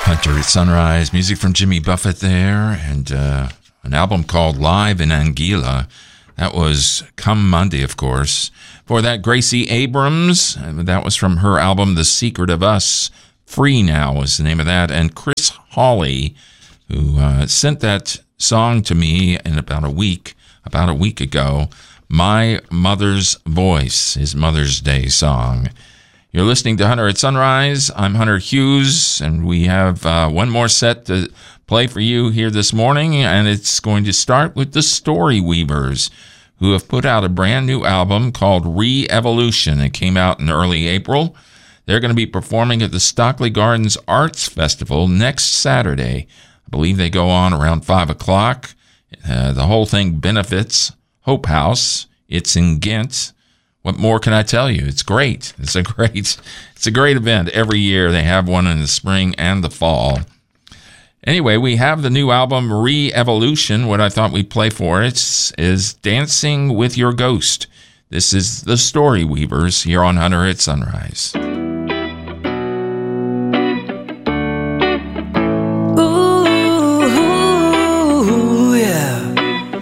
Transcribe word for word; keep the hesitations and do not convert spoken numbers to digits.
Hunter at Sunrise, music from Jimmy Buffett there, and uh, an album called Live in Anguilla. That was Come Monday, of course. For that, Gracie Abrams, that was from her album The Secret of Us. Free Now was the name of that. And Chris Hawley, who uh, sent that song to me in about a week, about a week ago, My Mother's Voice, his Mother's Day song. You're listening to Hunter at Sunrise. I'm Hunter Hughes, and we have uh, one more set to play for you here this morning, and it's going to start with the Story Weavers, who have put out a brand new album called Re-Evolution. It came out in early April. They're going to be performing at the Stockley Gardens Arts Festival next Saturday. I believe they go on around five o'clock. Uh, the whole thing benefits Hope House. It's in Ghent. What more can I tell you? It's great. It's a great, it's a great event. Every year they have one in the spring and the fall. Anyway, we have the new album Re-Evolution. What I thought we'd play for it is Dancing with Your Ghost. This is the Story Weavers here on Hunter at Sunrise.